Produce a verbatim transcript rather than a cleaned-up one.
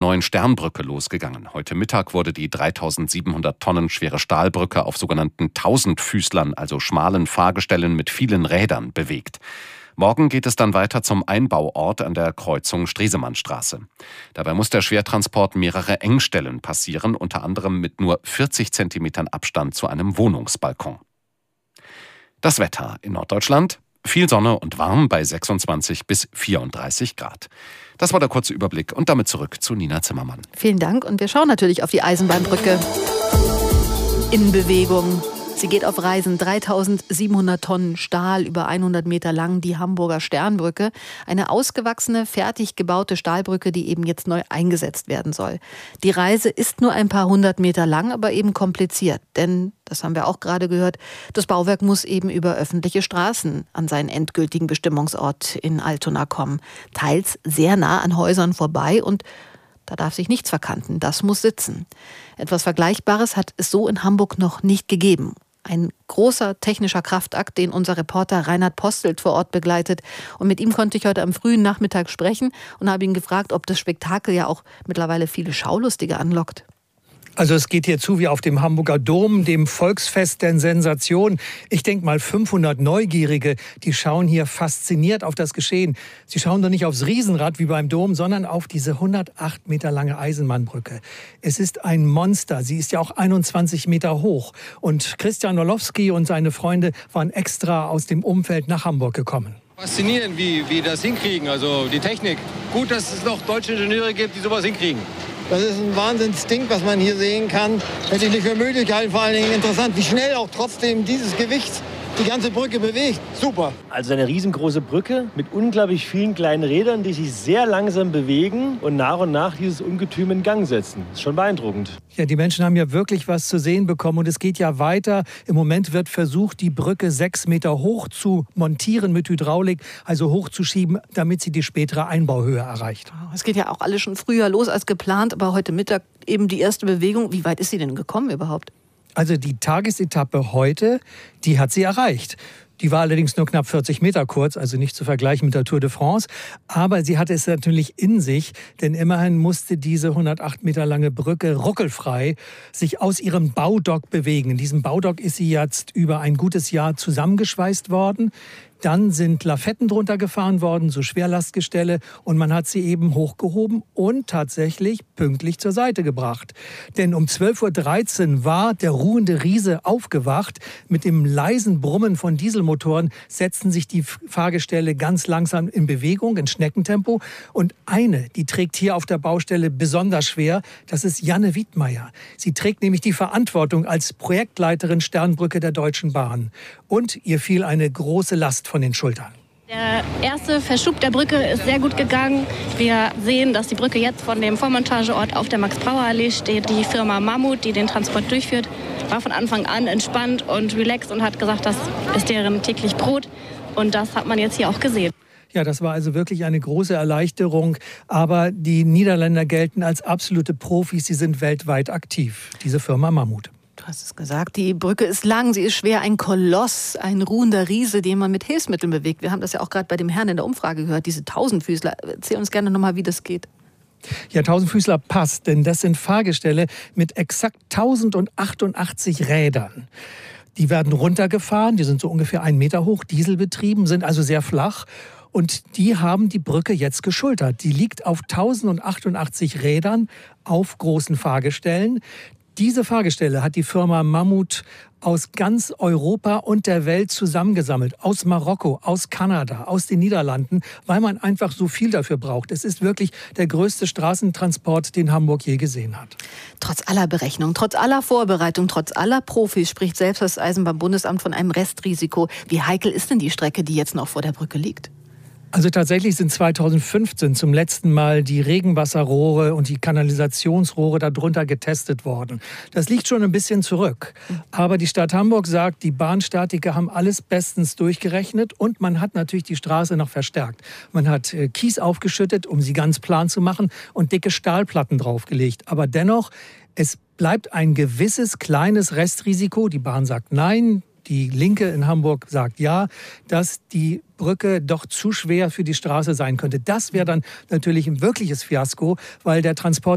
neuen Sternbrücke losgegangen. Heute Mittag wurde die dreitausendsiebenhundert Tonnen schwere Stahlbrücke auf sogenannten Tausendfüßlern, also schmalen Fahrgestellen mit vielen Rädern, bewegt. Morgen geht es dann weiter zum Einbauort an der Kreuzung Stresemannstraße. Dabei muss der Schwertransport mehrere Engstellen passieren, unter anderem mit nur vierzig Zentimetern Abstand zu einem Wohnungsbalkon. Das Wetter in Norddeutschland: viel Sonne und warm bei sechsundzwanzig bis vierunddreißig Grad. Das war der kurze Überblick und damit zurück zu Nina Zimmermann. Vielen Dank und wir schauen natürlich auf die Eisenbahnbrücke in Bewegung. Sie geht auf Reisen. dreitausendsiebenhundert Tonnen Stahl, über hundert Meter lang, die Hamburger Sternbrücke. Eine ausgewachsene, fertig gebaute Stahlbrücke, die eben jetzt neu eingesetzt werden soll. Die Reise ist nur ein paar hundert Meter lang, aber eben kompliziert. Denn, das haben wir auch gerade gehört, das Bauwerk muss eben über öffentliche Straßen an seinen endgültigen Bestimmungsort in Altona kommen. Teils sehr nah an Häusern vorbei und da darf sich nichts verkanten. Das muss sitzen. Etwas Vergleichbares hat es so in Hamburg noch nicht gegeben. Ein großer technischer Kraftakt, den unser Reporter Reinhard Postelt vor Ort begleitet. Und mit ihm konnte ich heute am frühen Nachmittag sprechen und habe ihn gefragt, ob das Spektakel ja auch mittlerweile viele Schaulustige anlockt. Also es geht hier zu wie auf dem Hamburger Dom, dem Volksfest der Sensation. Ich denke mal fünfhundert Neugierige, die schauen hier fasziniert auf das Geschehen. Sie schauen doch nicht aufs Riesenrad wie beim Dom, sondern auf diese hundertacht Meter lange Eisenbahnbrücke. Es ist ein Monster. Sie ist ja auch einundzwanzig Meter hoch. Und Christian Orlowski und seine Freunde waren extra aus dem Umfeld nach Hamburg gekommen. Faszinierend, wie wie das hinkriegen, also die Technik. Gut, dass es noch deutsche Ingenieure gibt, die sowas hinkriegen. Das ist ein Wahnsinnsding, was man hier sehen kann. Hätte ich nicht für möglich gehalten, vor allen Dingen interessant, wie schnell auch trotzdem dieses Gewicht die ganze Brücke bewegt. Super. Also eine riesengroße Brücke mit unglaublich vielen kleinen Rädern, die sich sehr langsam bewegen und nach und nach dieses Ungetüm in Gang setzen. Das ist schon beeindruckend. Ja, die Menschen haben ja wirklich was zu sehen bekommen und es geht ja weiter. Im Moment wird versucht, die Brücke sechs Meter hoch zu montieren mit Hydraulik, also hochzuschieben, damit sie die spätere Einbauhöhe erreicht. Es geht ja auch alles schon früher los als geplant, aber heute Mittag eben die erste Bewegung. Wie weit ist sie denn gekommen überhaupt? Also die Tagesetappe heute, die hat sie erreicht. Die war allerdings nur knapp vierzig Meter kurz, also nicht zu vergleichen mit der Tour de France. Aber sie hatte es natürlich in sich, denn immerhin musste diese hundertacht Meter lange Brücke ruckelfrei sich aus ihrem Baudock bewegen. In diesem Baudock ist sie jetzt über ein gutes Jahr zusammengeschweißt worden. Dann sind Lafetten drunter gefahren worden, so Schwerlastgestelle, und man hat sie eben hochgehoben und tatsächlich pünktlich zur Seite gebracht. Denn um zwölf Uhr dreizehn war der ruhende Riese aufgewacht. Mit dem leisen Brummen von Dieselmotoren setzten sich die Fahrgestelle ganz langsam in Bewegung, in Schneckentempo. Und eine, die trägt hier auf der Baustelle besonders schwer, das ist Janne Wiedmeier. Sie trägt nämlich die Verantwortung als Projektleiterin Sternbrücke der Deutschen Bahn. Und ihr fiel eine große Last von den Schultern. Der erste Verschub der Brücke ist sehr gut gegangen. Wir sehen, dass die Brücke jetzt von dem Vormontageort auf der Max-Brauer-Allee steht. Die Firma Mammut, die den Transport durchführt, war von Anfang an entspannt und relaxed und hat gesagt, das ist deren täglich Brot. Und das hat man jetzt hier auch gesehen. Ja, das war also wirklich eine große Erleichterung. Aber die Niederländer gelten als absolute Profis. Sie sind weltweit aktiv, diese Firma Mammut. Du hast es gesagt, die Brücke ist lang, sie ist schwer, ein Koloss, ein ruhender Riese, den man mit Hilfsmitteln bewegt. Wir haben das ja auch gerade bei dem Herrn in der Umfrage gehört, diese Tausendfüßler. Erzähl uns gerne nochmal, wie das geht. Ja, Tausendfüßler passt, denn das sind Fahrgestelle mit exakt tausendachthundachtzig Rädern. Die werden runtergefahren, die sind so ungefähr einen Meter hoch, dieselbetrieben, sind also sehr flach. Und die haben die Brücke jetzt geschultert. Die liegt auf tausendachthundachtzig Rädern auf großen Fahrgestellen. Diese Fahrgestelle hat die Firma Mammut aus ganz Europa und der Welt zusammengesammelt. Aus Marokko, aus Kanada, aus den Niederlanden, weil man einfach so viel dafür braucht. Es ist wirklich der größte Straßentransport, den Hamburg je gesehen hat. Trotz aller Berechnung, trotz aller Vorbereitung, trotz aller Profis spricht selbst das Eisenbahnbundesamt von einem Restrisiko. Wie heikel ist denn die Strecke, die jetzt noch vor der Brücke liegt? Also tatsächlich sind zweitausendfünfzehn zum letzten Mal die Regenwasserrohre und die Kanalisationsrohre darunter getestet worden. Das liegt schon ein bisschen zurück. Aber die Stadt Hamburg sagt, die Bahnstatiker haben alles bestens durchgerechnet und man hat natürlich die Straße noch verstärkt. Man hat Kies aufgeschüttet, um sie ganz plan zu machen, und dicke Stahlplatten draufgelegt. Aber dennoch, es bleibt ein gewisses kleines Restrisiko. Die Bahn sagt nein. Die Linke in Hamburg sagt ja, dass die Brücke doch zu schwer für die Straße sein könnte. Das wäre dann natürlich ein wirkliches Fiasko, weil der Transport